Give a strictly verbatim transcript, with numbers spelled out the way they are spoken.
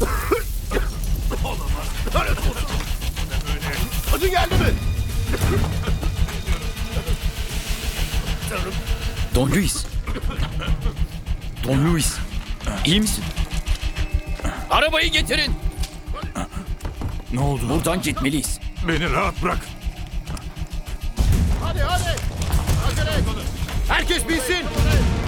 Acı geldi mi? Don Luis. Don Luis. İyi misin? Arabayı getirin. Ne oldu? Buradan gitmeliyiz. Beni rahat bırak. Hadi hadi. Acele et. Herkes bilsin.